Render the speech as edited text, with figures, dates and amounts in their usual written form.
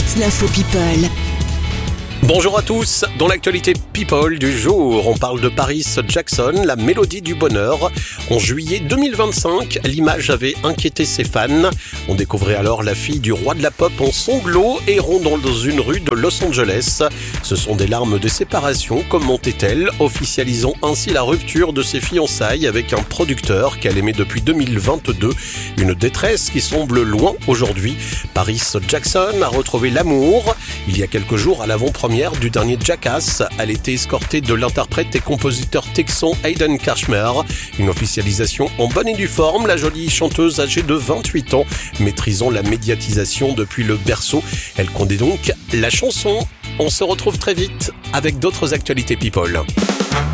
It's l'info People. Bonjour à tous, dans l'actualité People du jour, on parle de Paris Jackson, la mélodie du bonheur. En juillet 2025, l'image avait inquiété ses fans. On découvrait alors la fille du roi de la pop en sanglots errant dans une rue de Los Angeles. Ce sont des larmes de séparation, commentait-elle, officialisant ainsi la rupture de ses fiançailles avec un producteur qu'elle aimait depuis 2022. Une détresse qui semble loin aujourd'hui. Paris Jackson a retrouvé l'amour. Il y a quelques jours, à l'avant-première du dernier Jackass, elle était escortée de l'interprète et compositeur texan Hayden Kashmer. Une officialisation en bonne et due forme, la jolie chanteuse âgée de 28 ans, maîtrisant la médiatisation depuis le berceau. Elle connaît donc la chanson. On se retrouve très vite avec d'autres actualités People.